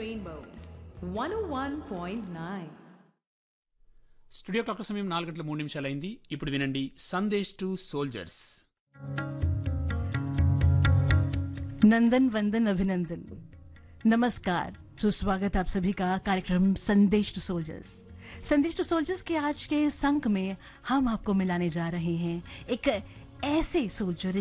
Rainbow 101.9. Studio clock సమయం 4:03 అయింది. ఇప్పుడు వినండి సందేశ్ టు సోల్జర్స్. नंदन वंदन अभिनंदन, नमस्कार, सुस्वागत आप सभी का कार्यक्रम संदेश टू सोल्जर्स. संदेश टू सोल्जर्स के आज के इस अंक में हम आपको मिलाने जा रहे हैं एक ऐसे सोल्जर,